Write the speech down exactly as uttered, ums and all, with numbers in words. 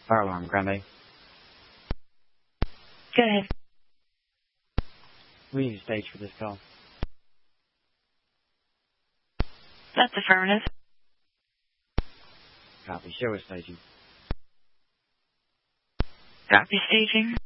Fire alarm, Grande. Go ahead. We need a stage for this call. That's affirmative. Copy. Show us staging. Copy staging.